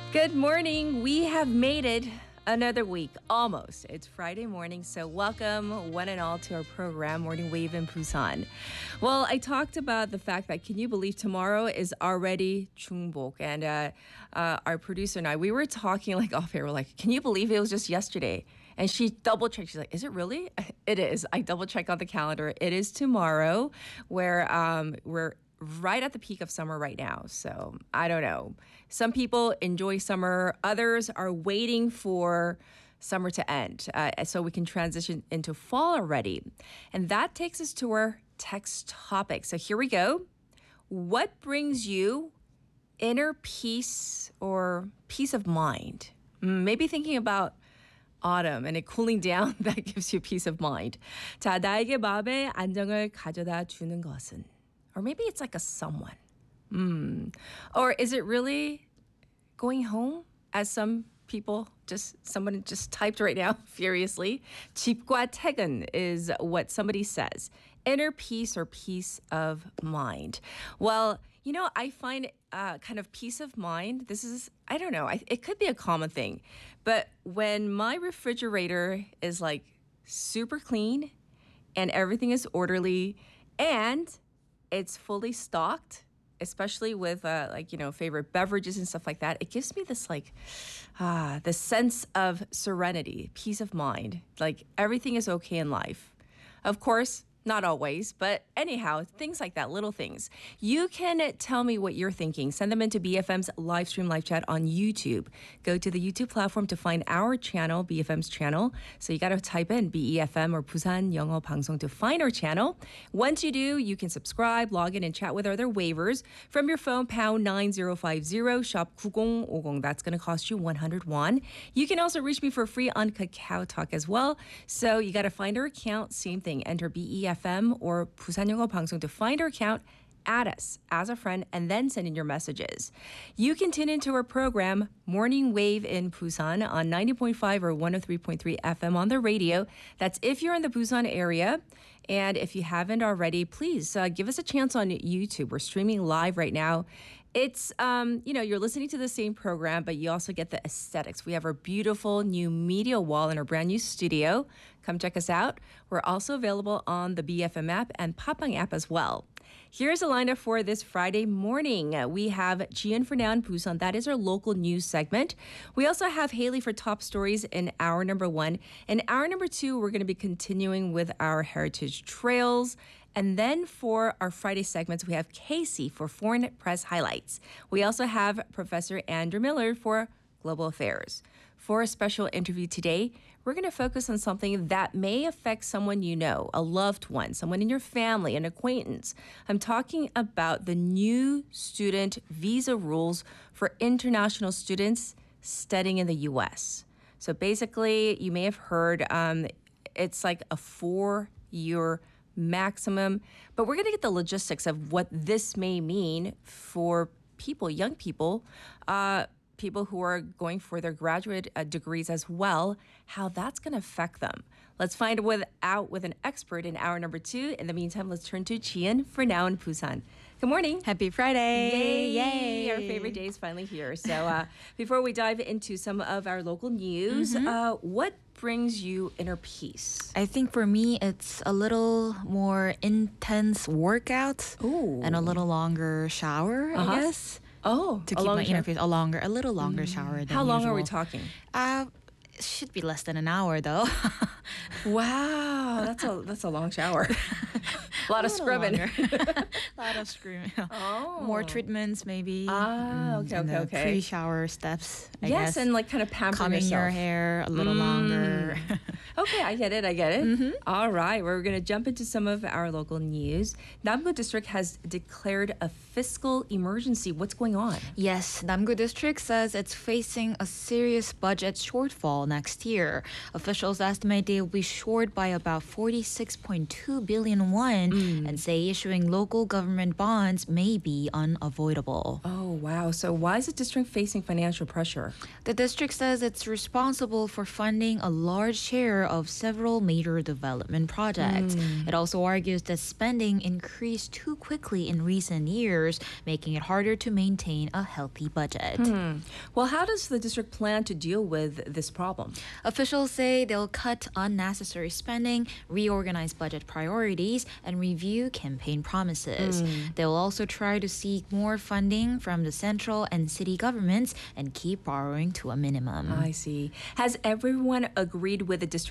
Good morning. We have made it another week, almost. It's Friday morning, so welcome one and all to our program, Morning Wave in Busan. Well, I talked about the fact that can you believe tomorrow is already Chungbok, and our producer and I, we were talking like off air. We're like, can you believe it was just yesterday? And she double checked. She's like, is it really? It is. I double checked on the calendar. It is tomorrow, where we're right at the peak of summer right now. So I don't know. Some people enjoy summer. Others are waiting for summer to end so we can transition into fall already. And that takes us to our text topic. So here we go. What brings you inner peace or peace of mind? Maybe thinking about autumn and it cooling down, that gives you peace of mind. 자, 나에게 마음의 안정을 가져다 주는 것은. Or maybe it's like a someone. Or is it really going home, as some people someone just typed right now furiously? 집과 퇴근 is what somebody says. Inner peace or peace of mind. Well, you know, I find kind of peace of mind, this is, I don't know, it could be a common thing. But when my refrigerator is like super clean and everything is orderly and it's fully stocked, especially with favorite beverages and stuff like that. It gives me this the sense of serenity, peace of mind. Like everything is okay in life. Of course, not always, but anyhow, things like that, little things. You can tell me what you're thinking. Send them into BFM's live stream live chat on YouTube. Go to the YouTube platform to find our channel, BFM's channel. So you got to type in BEFM or Busan 영어 방송 to find our channel. Once you do, you can subscribe, log in, and chat with other waivers from your phone, pound 9050, shop 9050. That's going to cost you 100 won. You can also reach me for free on Kakao Talk as well. So you got to find our account, same thing, enter BEFM or Busan 영어 방송 to find our account, add us as a friend, and then send in your messages. You can tune into our program, Morning Wave in Busan, on 90.5 or 103.3 FM on the radio. That's if you're in the Busan area. And if you haven't already, please give us a chance on YouTube. We're streaming live right now. It's, you're listening to the same program, but you also get the aesthetics. We have our beautiful new media wall in our brand new studio. Come check us out. We're also available on the BFM app and Papang app as well. Here's a lineup for this Friday morning. We have Jian for Now in Busan. That is our local news segment. We also have Haley for top stories in hour number 1. In hour number 2, we're going to be continuing with our heritage trails. And then for our Friday segments, we have Casey for foreign press highlights. We also have Professor Andrew Miller for global affairs. For a special interview today, we're going to focus on something that may affect someone you know, a loved one, someone in your family, an acquaintance. I'm talking about the new student visa rules for international students studying in the U.S. So basically, you may have heard it's like a 4-year maximum, but we're going to get the logistics of what this may mean for people, young people, people who are going for their graduate degrees as well, how that's going to affect them. Let's find out with an expert in hour number 2. In the meantime, let's turn to Jian for Now in Busan. Good morning. Happy Friday. Yay. Yay. Our favorite day is finally here. So before we dive into some of our local news, what brings you inner peace? I think for me, it's a little more intense workout and a little longer shower, I guess. Oh, to keep my inner peace. A little longer shower than How long usual. are we talking? It should be less than an hour though. Wow, that's a long shower. A lot of scrubbing. A lot of scrubbing. Oh. More treatments maybe. Okay. Pre-shower steps, I yes, guess. and like kind of pampering Combing yourself. your hair a little longer. Okay, I get it. All right, we're going to jump into some of our local news. Namgu District has declared a fiscal emergency. What's going on? Yes, Namgu District says it's facing a serious budget shortfall next year. Officials estimate they will be short by about 46.2 billion won and say issuing local government bonds may be unavoidable. Oh, wow. So why is the district facing financial pressure? The district says it's responsible for funding a large share of several major development projects. It also argues that spending increased too quickly in recent years, making it harder to maintain a healthy budget. Well, how does the district plan to deal with this problem? Officials say they'll cut unnecessary spending, reorganize budget priorities, and review campaign promises. They'll also try to seek more funding from the central and city governments and keep borrowing to a minimum. I see. Has everyone agreed with the district